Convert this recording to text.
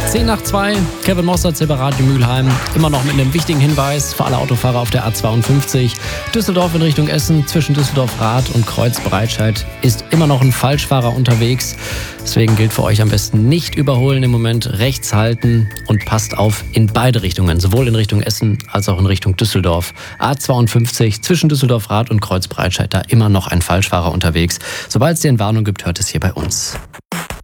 10 nach 2, Kevin Mostert, Radio Mülheim. Immer noch mit einem wichtigen Hinweis für alle Autofahrer auf der A52. Düsseldorf in Richtung Essen, zwischen Düsseldorf-Rath und Kreuz-Breitscheid ist immer noch ein Falschfahrer unterwegs. Deswegen gilt für euch am besten nicht überholen im Moment, rechts halten und passt auf in beide Richtungen, sowohl in Richtung Essen als auch in Richtung Düsseldorf. A52 zwischen Düsseldorf-Rath und Kreuz-Breitscheid, da immer noch ein Falschfahrer unterwegs. Sobald es dir eine Warnung gibt, hört es hier bei uns.